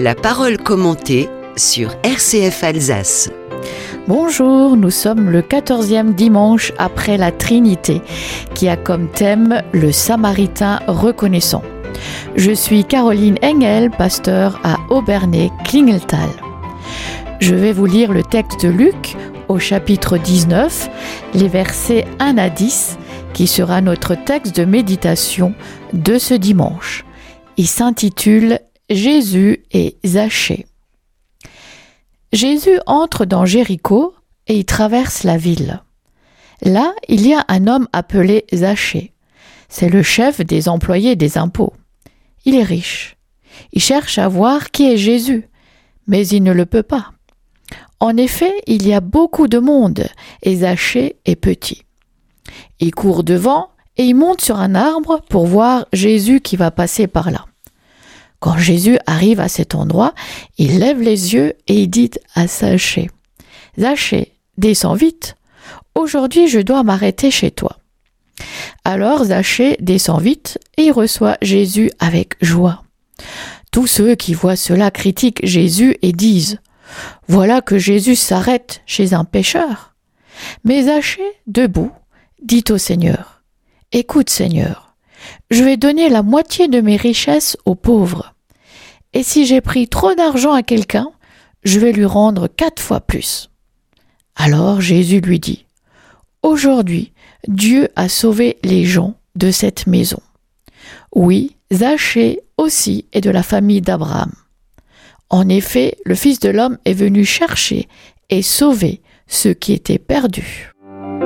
La parole commentée sur RCF Alsace. Bonjour, nous sommes le 14e dimanche après la Trinité, qui a comme thème le Samaritain reconnaissant. Je suis Caroline Engel, pasteur à Obernai-Klingeltal. Je vais vous lire le texte de Luc au chapitre 19, les versets 1 à 10, qui sera notre texte de méditation de ce dimanche. Il s'intitule « Jésus et Zachée ». Jésus entre dans Jéricho et il traverse la ville. Là, il y a un homme appelé Zachée. C'est le chef des employés des impôts. Il est riche. Il cherche à voir qui est Jésus, mais il ne le peut pas. En effet, il y a beaucoup de monde et Zachée est petit. Il court devant et il monte sur un arbre pour voir Jésus qui va passer par là. Quand Jésus arrive à cet endroit, il lève les yeux et il dit à Zachée, « Zachée, descends vite. Aujourd'hui, je dois m'arrêter chez toi. » Alors Zachée descend vite et il reçoit Jésus avec joie. Tous ceux qui voient cela critiquent Jésus et disent « Voilà que Jésus s'arrête chez un pécheur. » Mais Zachée, debout, dit au Seigneur, « Écoute Seigneur, je vais donner la moitié de mes richesses aux pauvres. Et si j'ai pris trop d'argent à quelqu'un, je vais lui rendre 4 fois plus. » Alors Jésus lui dit, « Aujourd'hui, Dieu a sauvé les gens de cette maison. Oui, Zachée aussi est de la famille d'Abraham. En effet, le Fils de l'homme est venu chercher et sauver ceux qui étaient perdus. »